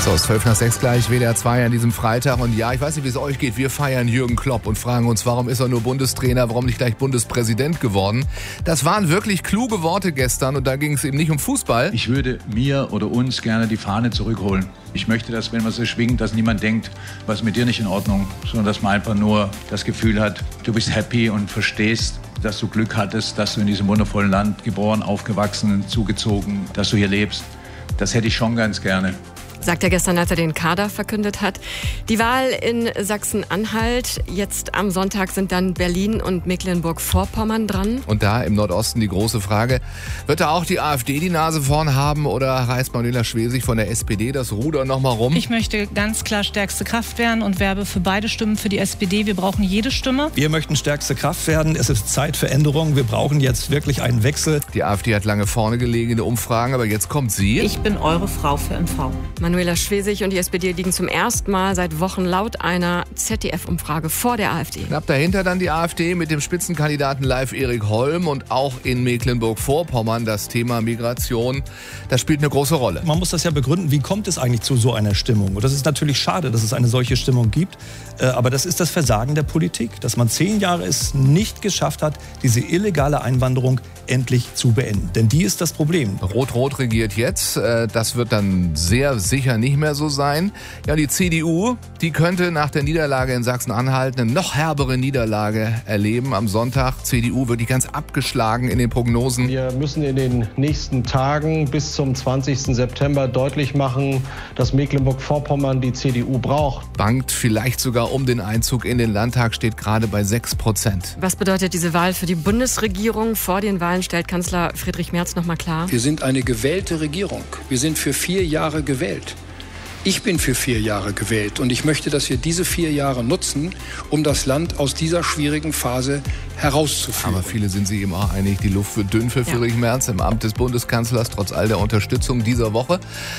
So, es ist 5:12 gleich, WDR 2 an diesem Freitag. Und ja, ich weiß nicht, wie es euch geht. Wir feiern Jürgen Klopp und fragen uns, warum ist er nur Bundestrainer, warum nicht gleich Bundespräsident geworden? Das waren wirklich kluge Worte gestern und da ging es eben nicht um Fußball. Ich würde mir oder uns gerne die Fahne zurückholen. Ich möchte, dass, wenn man sie schwingt, dass niemand denkt, was ist mit dir nicht in Ordnung, sondern dass man einfach nur das Gefühl hat, du bist happy und verstehst, dass du Glück hattest, dass du in diesem wundervollen Land geboren, aufgewachsen, zugezogen, dass du hier lebst. Das hätte ich schon ganz gerne. Sagt er gestern, als er den Kader verkündet hat. Die Wahl in Sachsen-Anhalt. Jetzt am Sonntag sind dann Berlin und Mecklenburg-Vorpommern dran. Und da im Nordosten die große Frage, wird da auch die AfD die Nase vorn haben oder reißt Manuela Schwesig von der SPD das Ruder nochmal rum? Ich möchte ganz klar stärkste Kraft werden und werbe für beide Stimmen für die SPD. Wir brauchen jede Stimme. Wir möchten stärkste Kraft werden. Es ist Zeit für Änderungen. Wir brauchen jetzt wirklich einen Wechsel. Die AfD hat lange vorne gelegen in den Umfragen, aber jetzt kommt sie. Ich bin eure Frau für NV. Manuela Schwesig und die SPD liegen zum ersten Mal seit Wochen laut einer ZDF-Umfrage vor der AfD. Knapp dahinter dann die AfD mit dem Spitzenkandidaten Live Erik Holm und auch in Mecklenburg-Vorpommern das Thema Migration. Das spielt eine große Rolle. Man muss das ja begründen, wie kommt es eigentlich zu so einer Stimmung? Und das ist natürlich schade, dass es eine solche Stimmung gibt. Aber das ist das Versagen der Politik, dass man 10 Jahre es nicht geschafft hat, diese illegale Einwanderung endlich zu beenden. Denn die ist das Problem. Rot-Rot regiert jetzt. Das wird dann sehr sicher nicht mehr so sein. Ja, die CDU, die könnte nach der Niederlage in Sachsen-Anhalt eine noch herbere Niederlage erleben am Sonntag. CDU wird die ganz abgeschlagen in den Prognosen. Wir müssen in den nächsten Tagen bis zum 20. September deutlich machen, dass Mecklenburg-Vorpommern die CDU braucht. Bangt vielleicht sogar um den Einzug in den Landtag, steht gerade bei 6%. Was bedeutet diese Wahl für die Bundesregierung? Vor den Wahlen stellt Kanzler Friedrich Merz noch mal klar. Wir sind eine gewählte Regierung. Wir sind für 4 Jahre gewählt. Ich bin für 4 Jahre gewählt und ich möchte, dass wir diese 4 Jahre nutzen, um das Land aus dieser schwierigen Phase herauszuführen. Aber viele sind sich eben auch einig, die Luft wird dünn für Friedrich Merz im Amt des Bundeskanzlers, trotz all der Unterstützung dieser Woche.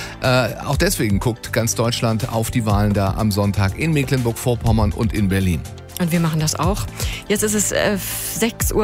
Auch deswegen guckt ganz Deutschland auf die Wahlen da am Sonntag in Mecklenburg-Vorpommern und in Berlin. Und wir machen das auch. Jetzt ist es 6:00.